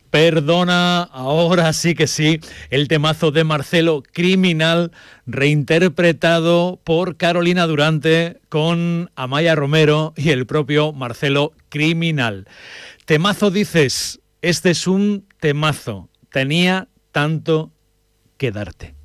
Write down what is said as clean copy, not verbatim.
Perdona, ahora sí que sí, el temazo de Marcelo, Criminal, reinterpretado por Carolina Durante con Amaya Romero y el propio Marcelo, Criminal. Temazo dices, este es un temazo, tenía tanto que darte.